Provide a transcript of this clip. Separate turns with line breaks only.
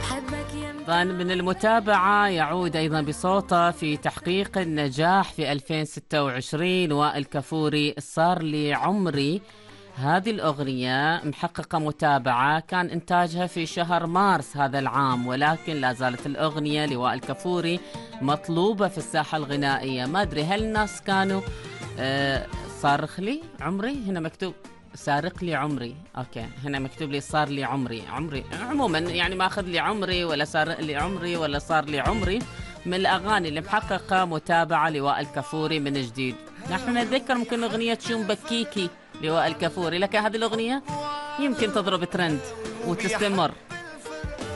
طبعا من المتابعة يعود أيضا بصوته في تحقيق النجاح في 2026. وائل كفوري صار لي عمري. هذه الأغنية محققة متابعة، كان إنتاجها في شهر مارس هذا العام، ولكن لا زالت الأغنية لوائل كفوري مطلوبة في الساحة الغنائية. ما أدري هل الناس كانوا صارخ لي عمري، هنا مكتوب سارق لي عمري، اوكي هنا مكتوب لي صار لي عمري. عموما يعني ما اخذ لي عمري ولا سارق لي عمري ولا صار لي عمري، من الاغاني اللي محققه متابعه لوائل كفوري من جديد. نحن نتذكر ممكن اغنيه شوم بكيكي لوائل كفوري، لكن هذه الاغنيه يمكن تضرب ترند وتستمر.